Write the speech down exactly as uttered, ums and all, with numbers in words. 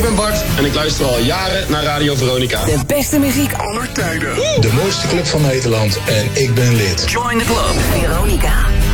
ben Bart en ik luister al jaren naar Radio Veronica. De beste muziek aller tijden. De mooiste club van Nederland en ik ben lid. Join the club. Veronica.